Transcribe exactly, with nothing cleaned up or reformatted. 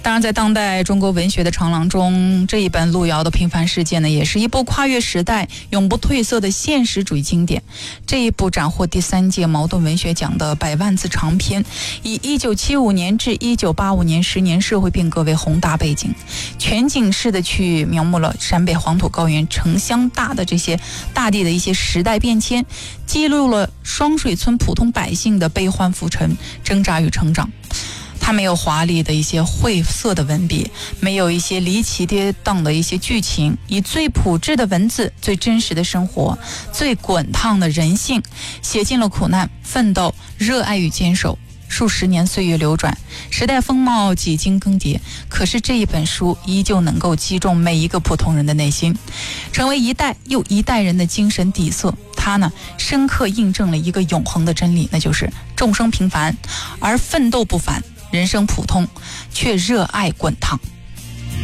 当然在当代中国文学的长廊中，这一本路遥的平凡世界呢，也是一部跨越时代永不褪色的现实主义经典。这一部斩获第三届茅盾文学奖的百万字长篇，以一九七五年至一九八五年十年社会变革为宏大背景，全景式的去描摹了陕北黄土高原城乡大的这些大地的一些时代变迁，记录了双水村普通百姓的悲欢浮沉、挣扎与成长。它没有华丽的一些晦涩的文笔，没有一些离奇跌宕的一些剧情，以最朴质的文字、最真实的生活、最滚烫的人性，写尽了苦难、奋斗、热爱与坚守。数十年岁月流转，时代风貌几经更迭，可是这一本书依旧能够击中每一个普通人的内心，成为一代又一代人的精神底色。它呢，深刻印证了一个永恒的真理，那就是众生平凡，而奋斗不凡，人生普通，却热爱滚烫。